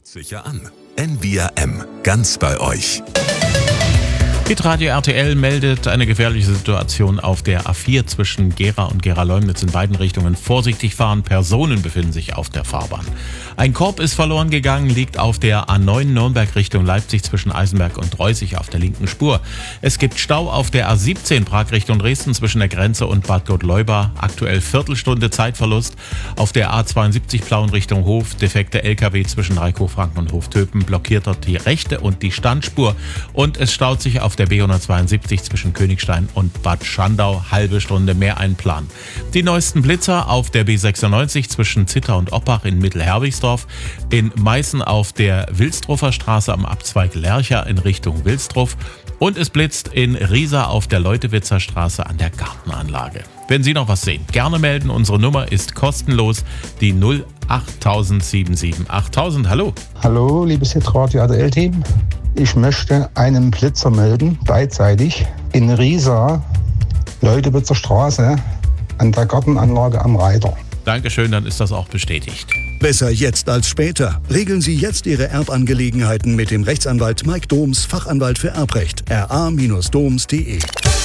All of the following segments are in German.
Sicher an. NVRM, ganz bei euch. Hitradio RTL meldet eine gefährliche Situation auf der A4 zwischen Gera und Gera-Leumnitz in beiden Richtungen. Vorsichtig fahren, Personen befinden sich auf der Fahrbahn. Ein Korb ist verloren gegangen, liegt auf der A9 Nürnberg Richtung Leipzig zwischen Eisenberg und Reußig auf der linken Spur. Es gibt Stau auf der A17 Prag Richtung Dresden zwischen der Grenze und Bad Gottleuba. Aktuell Viertelstunde Zeitverlust. Auf der A72 Plauen Richtung Hof. Defekte LKW zwischen Reikhof-Franken und Hoftöpen blockiert dort die rechte und die Standspur. Und es staut sich auf der B172 zwischen Königstein und Bad Schandau, halbe Stunde mehr Einplan. Die neuesten Blitzer auf der B96 zwischen Zittau und Oppach in Mittelherwigsdorf, in Meißen auf der Wilsdruffer Straße am Abzweig Lercha in Richtung Wilsdruff und es blitzt in Riesa auf der Leutewitzer Straße an der Gartenanlage. Wenn Sie noch was sehen, gerne melden. Unsere Nummer ist kostenlos, die 08077 8000. Hallo. Hallo, liebes Hitradio RTL-Team. Ich möchte einen Blitzer melden, beidseitig, in Riesa, Leutewitzer Straße, an der Gartenanlage am Reiter. Dankeschön, dann ist das auch bestätigt. Besser jetzt als später. Regeln Sie jetzt Ihre Erbangelegenheiten mit dem Rechtsanwalt Mike Doms, Fachanwalt für Erbrecht, ra-doms.de.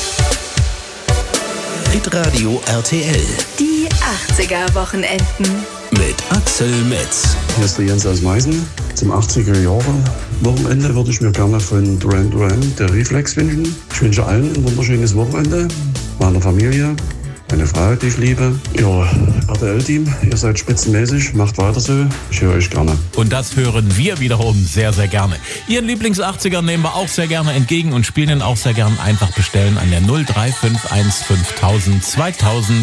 Hitradio RTL Die 80er-Wochenenden. mit Axel Metz. Hier ist der Jens aus Meißen. Zum 80er-Jahre-Wochenende würde ich mir gerne von Duran Duran der Reflex wünschen. Ich wünsche allen ein wunderschönes Wochenende, meiner Familie, meine Frau, die ich liebe. Ja, RTL-Team, ihr seid spitzenmäßig, macht weiter so. Ich höre euch gerne. Und das hören wir wiederum sehr, sehr gerne. Ihren Lieblings-80er nehmen wir auch sehr gerne entgegen und spielen ihn auch sehr gerne. Einfach bestellen an der 0351 5000 2000.